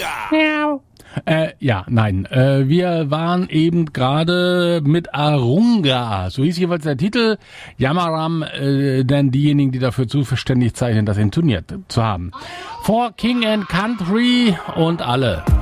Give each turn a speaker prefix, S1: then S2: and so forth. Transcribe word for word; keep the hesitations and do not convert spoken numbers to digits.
S1: Miau. Äh, ja, nein. Äh, wir waren eben gerade mit Arunga. So hieß jeweils der Titel. Yamaram, äh, denn diejenigen, die dafür zuständig zeichnen, das intoniert zu haben. For King and Country und alle.